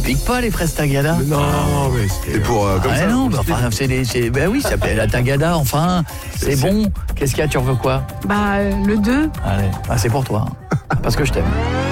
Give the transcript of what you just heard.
pique pas les fraises tagada. Non, mais c'était pour comme ça. Non, bah, enfin, ben oui, ça s'appelle la tagada, enfin, c'est bon. Qu'est-ce qu'il y a, tu en veux quoi? Le 2. Allez, c'est pour toi, hein, parce que je t'aime.